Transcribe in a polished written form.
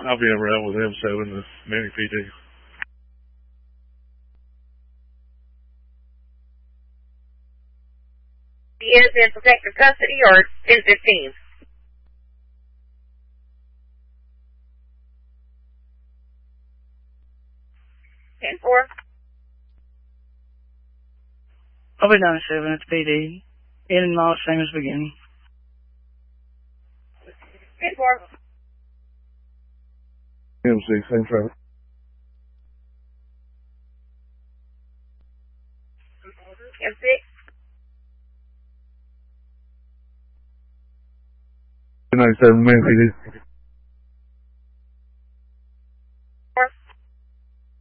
I'll be around with M7, the Manning PD. He is in protective custody or 1015? And 4. I'll be 97 at the PD. In and out, same as beginning. And 4. MC, same traffic. M6. Good 97, Manning PD.